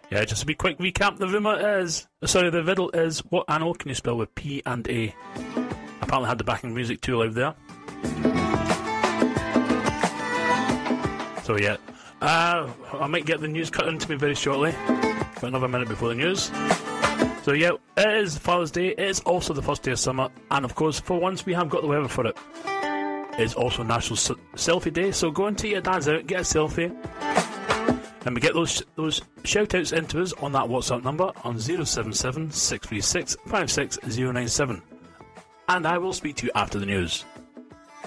Yeah, just a wee quick recap. The riddle is, what animal can you spell with P and A? Apparently had the backing music too loud there. So yeah, I might get the news cut into me very shortly. Got another minute before the news. So yeah, it is Father's Day. It is also the first day of summer, and of course, for once we have got the weather for it. It's also National Selfie Day, so go and take your dads out, get a selfie, and we get those shout-outs into us on that WhatsApp number on 077 636 56097. And I will speak to you after the news.